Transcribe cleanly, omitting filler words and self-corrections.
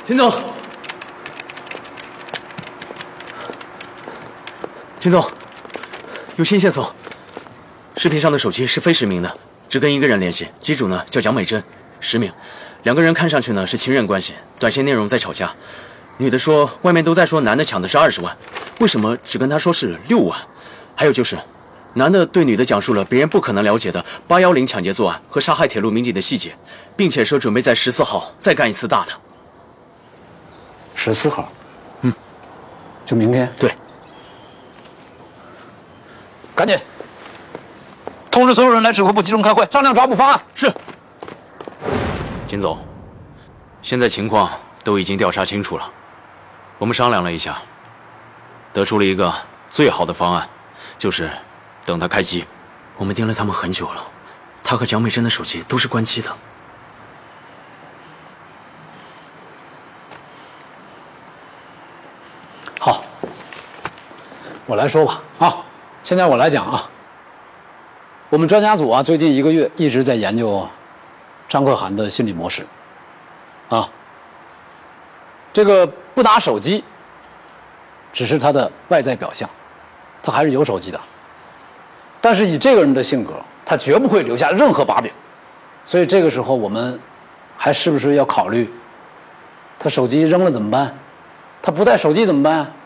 秦总，秦总，有新线索。视频上的手机是非实名的，只跟一个人联系，机主呢叫蒋美珍，实名。两个人看上去呢是情人关系，短信内容在吵架。女的说外面都在说男的抢的是20万，为什么只跟她说是6万？还有就是，男的对女的讲述了别人不可能了解的810抢劫作案和杀害铁路民警的细节，并且说准备在14号再干一次大的。 14号，就明天。 对， 赶紧通知所有人来指挥部集中开会，商量抓捕方案。 是。金总，现在情况都已经调查清楚了，我们商量了一下，得出了一个最好的方案，就是等他开机。我们盯了他们很久了，他和蒋美珍的手机都是关机的。 好，我来说吧啊，现在我来讲啊。我们专家组啊，最近1个月一直在研究张可涵的心理模式，啊，这个不拿手机，只是他的外在表象，他还是有手机的，但是以这个人的性格，他绝不会留下任何把柄，所以这个时候我们还是不是要考虑，他手机扔了怎么办？他不带手机怎么办？